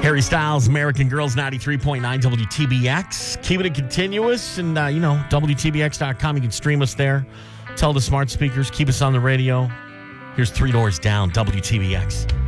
Harry Styles, American Girls, 93.9 WTBX. Keeping it continuous. And, WTBX.com. You can stream us there. Tell the smart speakers, keep us on the radio. Here's Three Doors Down, WTBX.